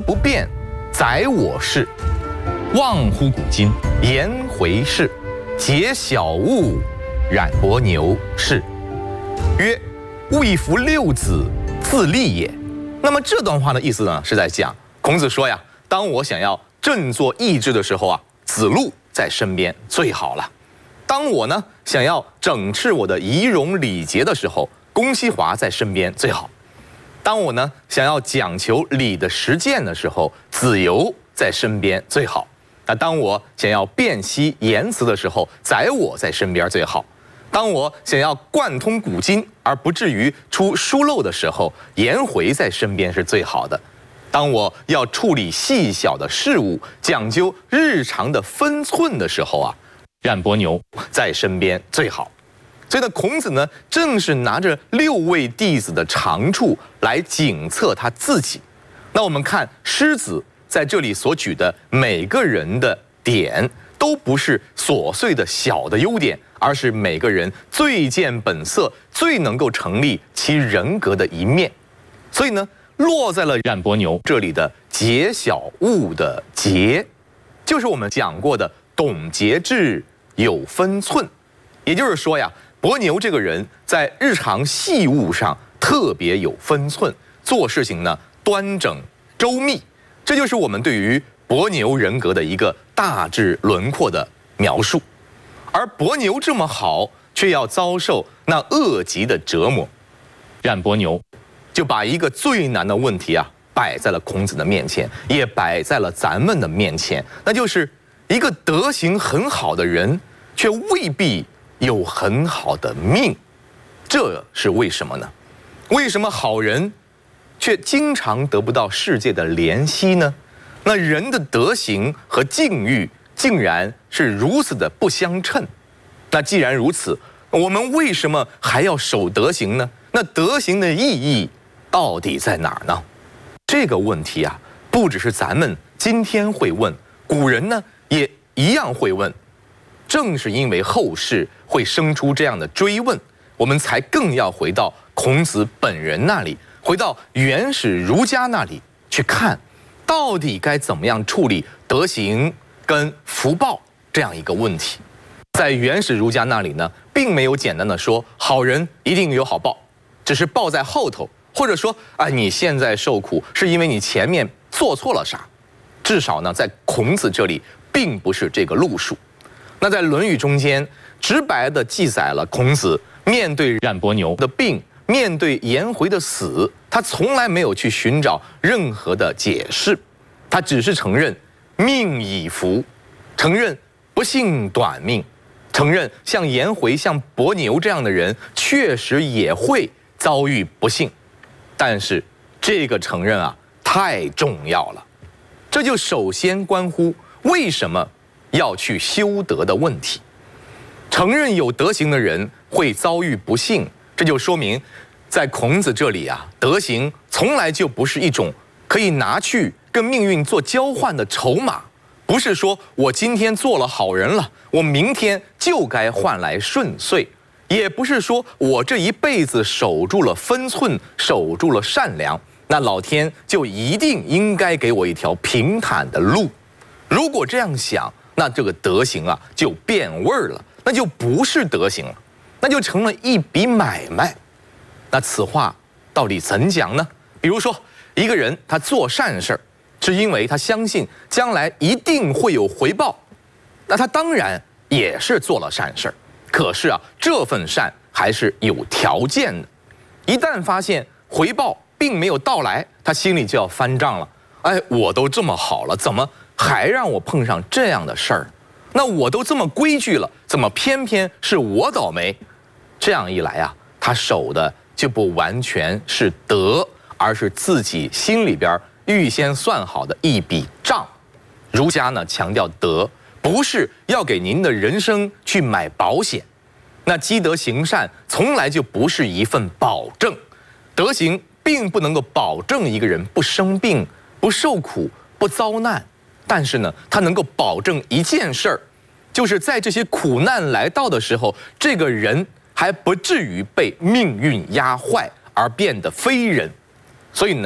不变，载我事。望乎古今，颜回事。解小物，冉伯牛事。曰：物以服六子，自立也。那么这段话的意思呢，是在讲孔子说呀，当我想要振作意志的时候啊，子路在身边最好了。当我呢想要整治我的仪容礼节的时候，公西华在身边最好。当我呢想要讲求礼的实践的时候，子游在身边最好。那当我想要辨析言辞的时候，载我在身边最好。当我想要贯通古今而不至于出疏漏的时候，颜回在身边是最好的。当我要处理细小的事物，讲究日常的分寸的时候啊，冉伯牛在身边最好。所以呢，孔子呢正是拿着6位弟子的长处来检测他自己。那我们看狮子在这里所举的每个人的点，都不是琐碎的小的优点，而是每个人最见本色、最能够成立其人格的一面。所以呢，落在了冉伯牛这里的解小物的节，就是我们讲过的懂节制、有分寸。也就是说呀，伯牛这个人在日常细务上特别有分寸，做事情呢端整周密。这就是我们对于伯牛人格的一个大致轮廓的描述。而伯牛这么好，却要遭受那恶疾的折磨，冉伯牛就把一个最难的问题啊摆在了孔子的面前，也摆在了咱们的面前，那就是一个德行很好的人，却未必有很好的命。这是为什么呢？为什么好人却经常得不到世界的怜惜呢？那人的德行和境遇竟然是如此的不相称。那既然如此，我们为什么还要守德行呢？那德行的意义到底在哪儿呢？这个问题啊，不只是咱们今天会问，古人呢也一样会问。正是因为后世会生出这样的追问，我们才更要回到孔子本人那里，回到原始儒家那里去看，到底该怎么样处理德行跟福报这样一个问题。在原始儒家那里呢，并没有简单的说好人一定有好报，只是报在后头，或者说你现在受苦是因为你前面做错了啥。至少呢，在孔子这里并不是这个路数。那在《论语》中间，直白地记载了孔子面对冉伯牛的病，面对颜回的死，他从来没有去寻找任何的解释，他只是承认命已服，承认不幸短命，承认像颜回、像伯牛这样的人确实也会遭遇不幸。但是这个承认啊，太重要了，这就首先关乎为什么要去修德的问题。承认有德行的人会遭遇不幸，这就说明在孔子这里啊，德行从来就不是一种可以拿去跟命运做交换的筹码。不是说我今天做了好人了，我明天就该换来顺遂，也不是说我这一辈子守住了分寸，守住了善良，那老天就一定应该给我一条平坦的路。如果这样想，那这个德行啊就变味儿了，那就不是德行了，那就成了一笔买卖。那此话到底怎讲呢？比如说一个人他做善事儿，是因为他相信将来一定会有回报，那他当然也是做了善事儿。可是啊，这份善还是有条件的，一旦发现回报并没有到来，他心里就要翻账了。我都这么好了，怎么还让我碰上这样的事儿？那我都这么规矩了，怎么偏偏是我倒霉？这样一来啊，他守的就不完全是德，而是自己心里边预先算好的一笔账。儒家呢强调德，不是要给您的人生去买保险。那积德行善从来就不是一份保证，德行并不能够保证一个人不生病、不受苦、不遭难。但是呢，它能够保证一件事儿，就是在这些苦难来到的时候，这个人还不至于被命运压坏而变得非人。所以呢，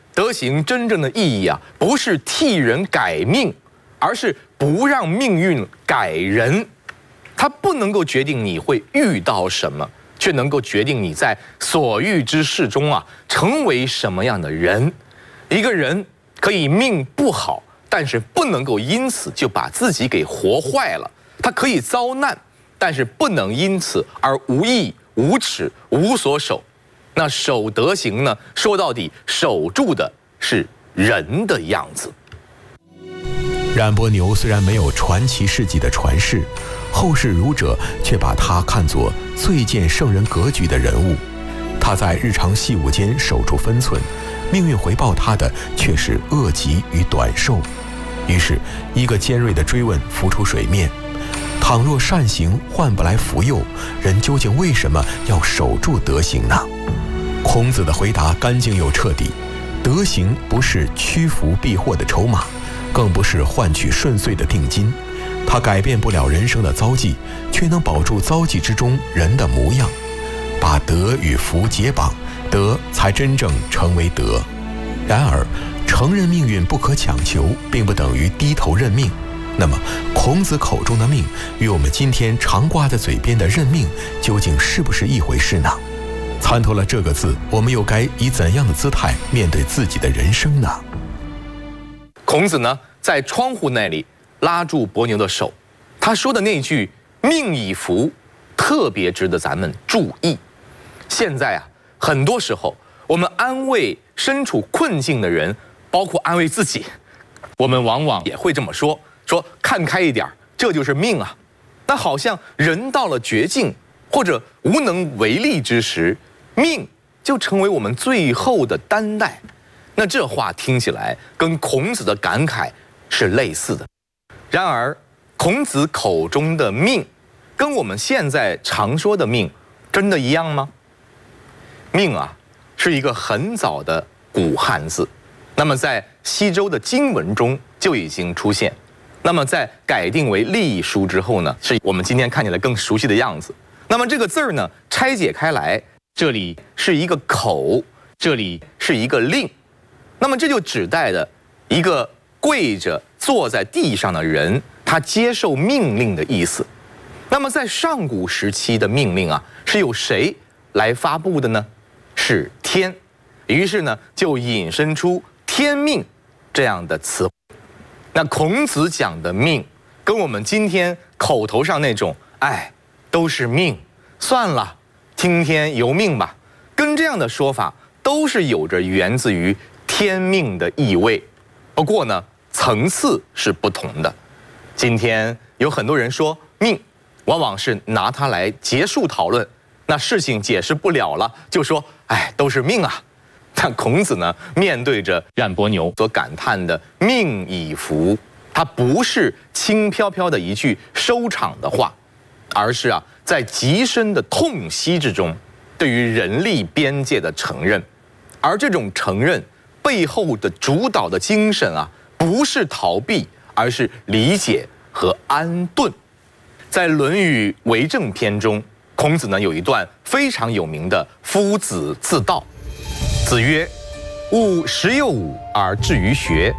德行真正的意义啊，不是替人改命，而是不让命运改人。它不能够决定你会遇到什么，却能够决定你在所遇之事中啊，成为什么样的人。一个人可以命不好，但是不能够因此就把自己给活坏了。他可以遭难，但是不能因此而无义、无耻、无所守。那守德行呢？说到底，守住的是人的样子。 冉伯牛虽然没有传奇事迹的传世，后世儒者却把他看作最见圣人格局的人物。他在日常细务间守住分寸，命运回报他的却是恶疾与短寿。于是，一个尖锐的追问浮出水面：倘若善行换不来福佑，人究竟为什么要守住德行呢？孔子的回答干净又彻底：德行不是屈服避祸的筹码，更不是换取顺遂的定金。它改变不了人生的遭际，却能保住遭际之中人的模样。把德与福结绑，德才真正成为德。然而，承认命运不可强求，并不等于低头认命。那么，孔子口中的命，与我们今天常挂在嘴边的认命，究竟是不是一回事呢？参透了这个字，我们又该以怎样的姿态面对自己的人生呢？ 孔子呢，在窗户那里拉住伯牛的手，他说的那句“命以福”，特别值得咱们注意。现在啊，很多时候我们安慰身处困境的人，包括安慰自己，我们往往也会这么说看开一点，这就是命啊。但好像人到了绝境或者无能为力之时，命就成为我们最后的担待。那这话听起来跟孔子的感慨是类似的。然而，孔子口中的命，跟我们现在常说的命，真的一样吗？命啊，是一个很早的古汉字，那么在西周的经文中就已经出现。那么在改定为隶书之后呢，是我们今天看起来更熟悉的样子。那么这个字儿呢，拆解开来，这里是一个口，这里是一个令，那么这就指代的一个跪着坐在地上的人，他接受命令的意思。那么在上古时期的命令啊，是由谁来发布的呢？是天。于是呢，就引申出天命这样的词。那孔子讲的命，跟我们今天口头上那种都是命，算了，听天由命吧，跟这样的说法都是有着源自于天命的意味。不过呢，层次是不同的。今天有很多人说命，往往是拿它来结束讨论，那事情解释不了了，就说都是命啊。但孔子呢，面对着冉伯牛所感叹的“命以福”，它不是轻飘飘的一句收场的话，而是在极深的痛惜之中，对于人力边界的承认。而这种承认背后的主导的精神不是逃避，而是理解和安顿。在《论语·为政篇》中，孔子呢有一段非常有名的夫子自道。子曰：“吾15而志于学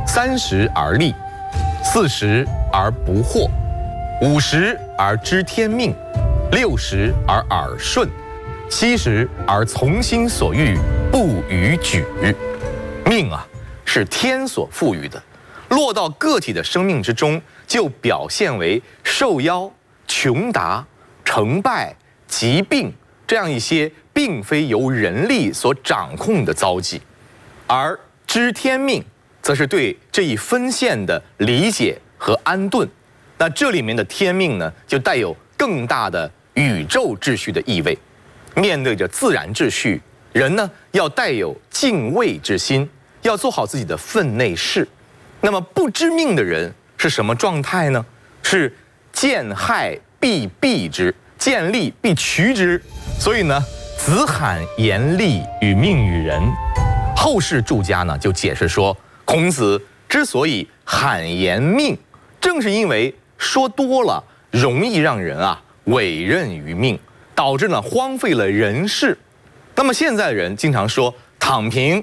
，30而立，40而不惑，50而知天命，60而耳顺，70而从心所欲，不逾矩。”命是天所赋予的，落到个体的生命之中，就表现为受邀、穷达、成败、疾病这样一些并非由人力所掌控的遭际。而知天命则是对这一分线的理解和安顿。那这里面的天命呢，就带有更大的宇宙秩序的意味。面对着自然秩序，人呢要带有敬畏之心，要做好自己的分内事。那么不知命的人是什么状态呢？是见害必避之，见利必趋之。所以呢，子罕言利与命与人。后世注家呢就解释说，孔子之所以罕言命，正是因为说多了容易让人委任于命，导致呢荒废了人事。那么现在的人经常说躺平，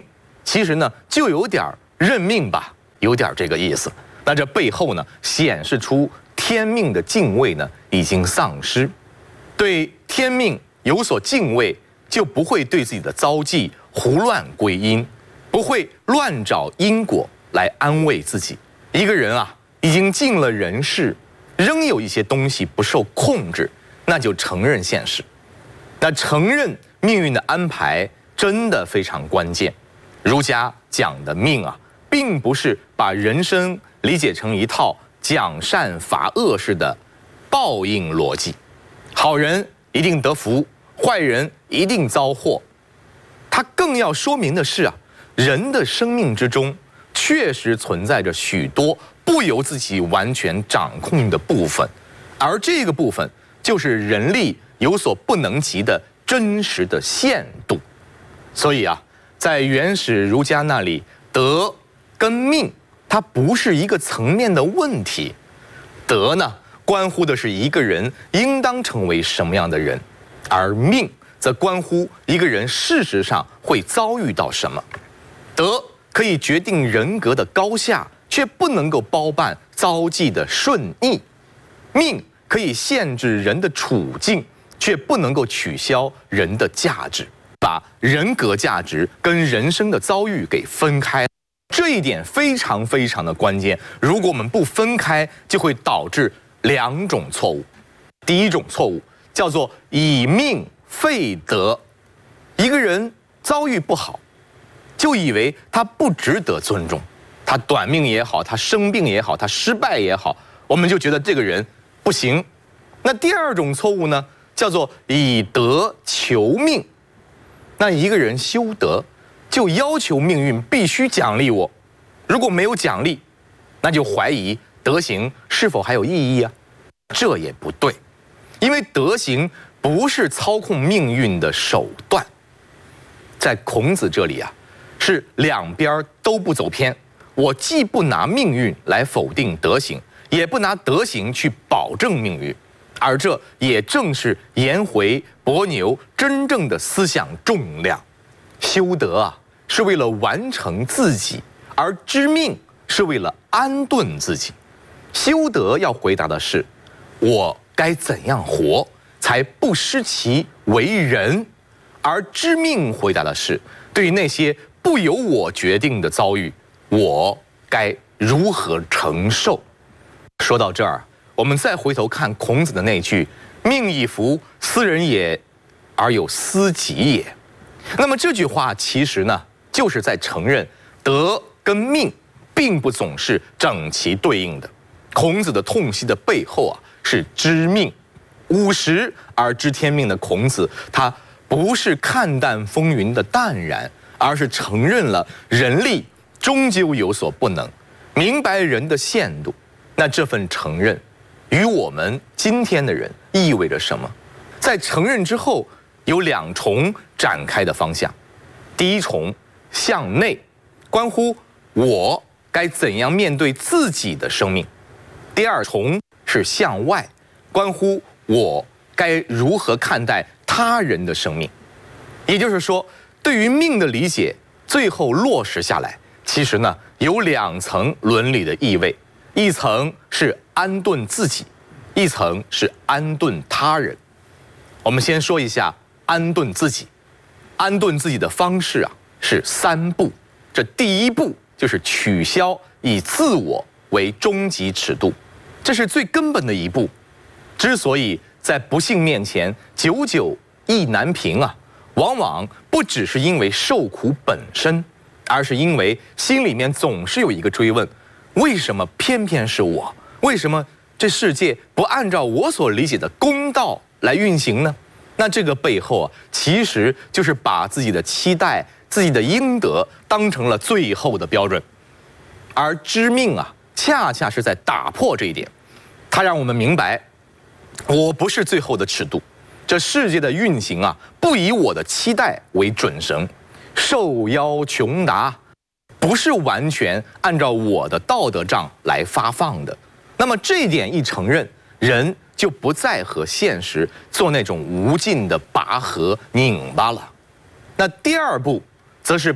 其实呢就有点认命吧，有点这个意思。那这背后呢显示出天命的敬畏呢已经丧失，对天命有所敬畏，就不会对自己的遭际胡乱归因，不会乱找因果来安慰自己。一个人啊已经尽了人事，仍有一些东西不受控制，那就承认现实。那承认命运的安排真的非常关键。儒家讲的命啊，并不是把人生理解成一套奖善罚恶式的报应逻辑，好人一定得福，坏人一定遭祸。它更要说明的是啊，人的生命之中确实存在着许多不由自己完全掌控的部分，而这个部分就是人力有所不能及的真实的限度。所以啊，在原始儒家那里，德跟命它不是一个层面的问题。德呢，关乎的是一个人应当成为什么样的人，而命则关乎一个人事实上会遭遇到什么。德可以决定人格的高下，却不能够包办遭际的顺逆；命可以限制人的处境，却不能够取消人的价值，把人格价值跟人生的遭遇给分开。这一点非常非常的关键。如果我们不分开，就会导致两种错误。第一种错误叫做以命废德。一个人遭遇不好，就以为他不值得尊重，他短命也好，他生病也好，他失败也好，我们就觉得这个人不行。那第二种错误呢，叫做以德求命。那一个人修德，就要求命运必须奖励我，如果没有奖励，那就怀疑德行是否还有意义啊？这也不对，因为德行不是操控命运的手段。在孔子这里啊，是两边都不走偏，我既不拿命运来否定德行，也不拿德行去保证命运，而这也正是颜回、伯牛真正的思想重量。修德啊，是为了完成自己，而知命是为了安顿自己。修德要回答的是，我该怎样活才不失其为人，而知命回答的是，对于那些不由我决定的遭遇，我该如何承受。说到这儿，我们再回头看孔子的那句命以服斯人也，而有斯己也。那么这句话其实呢，就是在承认德跟命并不总是整齐对应的。孔子的痛惜的背后啊，是知命。务实而知天命的孔子，他不是看淡风云的淡然，而是承认了人力终究有所不能，明白人的限度。那这份承认于我们今天的人意味着什么？在承认之后，有两重展开的方向。第一重向内，关乎我该怎样面对自己的生命；第二重是向外，关乎我该如何看待他人的生命。也就是说，对于命的理解，最后落实下来，其实呢有两层伦理的意味，一层是安顿自己，一层是安顿他人。我们先说一下安顿自己。安顿自己的方式啊是三步。这第一步就是取消以自我为终极尺度，这是最根本的一步。之所以在不幸面前久久意难平啊，往往不只是因为受苦本身，而是因为心里面总是有一个追问：为什么偏偏是我？为什么这世界不按照我所理解的公道来运行呢？那这个背后啊，其实就是把自己的期待、自己的应得当成了最后的标准。而知命啊，恰恰是在打破这一点，它让我们明白，我不是最后的尺度，这世界的运行啊，不以我的期待为准绳，受邀穷达，不是完全按照我的道德账来发放的。那么这一点一承认，人就不再和现实做那种无尽的拔河拧巴了。那第二步，则是把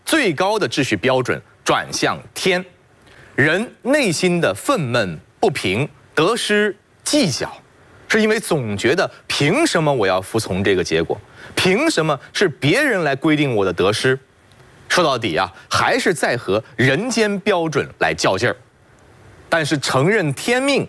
最高的秩序标准转向天。人内心的愤懑不平、得失计较，是因为总觉得凭什么我要服从这个结果？凭什么是别人来规定我的得失？说到底啊，还是在和人间标准来较劲儿。但是承认天命